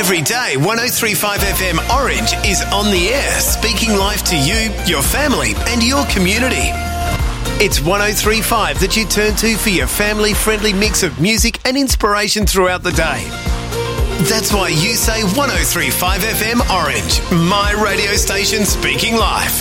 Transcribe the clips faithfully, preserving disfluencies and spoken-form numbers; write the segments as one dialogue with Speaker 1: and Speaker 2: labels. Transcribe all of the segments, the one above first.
Speaker 1: Every day, one oh three point five F M Orange is on the air, speaking life to you, your family and your community. It's one oh three point five that you turn to for your family-friendly mix of music and inspiration throughout the day. That's why you say one oh three point five F M Orange, my radio station speaking life.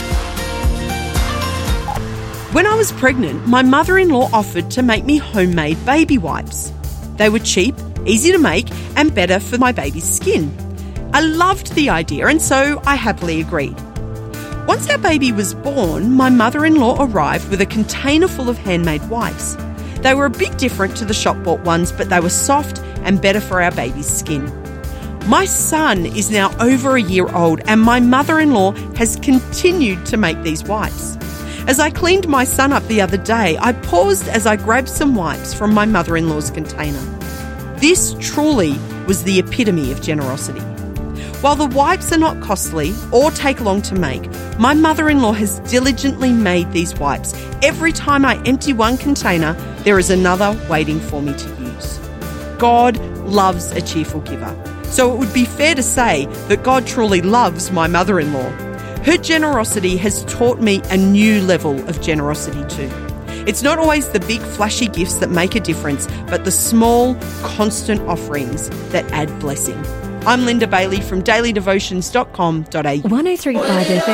Speaker 2: When I was pregnant, my mother-in-law offered to make me homemade baby wipes. They were cheap, easy to make and better for my baby's skin. I loved the idea and so I happily agreed. Once our baby was born, my mother-in-law arrived with a container full of handmade wipes. They were a bit different to the shop-bought ones, but they were soft and better for our baby's skin. My son is now over a year old and my mother-in-law has continued to make these wipes. As I cleaned my son up the other day, I paused as I grabbed some wipes from my mother-in-law's container. This truly was the epitome of generosity. While the wipes are not costly or take long to make, my mother-in-law has diligently made these wipes. Every time I empty one container, there is another waiting for me to use. God loves a cheerful giver. So it would be fair to say that God truly loves my mother-in-law. Her generosity has taught me a new level of generosity too. It's not always the big flashy gifts that make a difference, but the small, constant offerings that add blessing. I'm Linda Bailey from daily devotions dot com dot a u.
Speaker 3: one oh three point five F M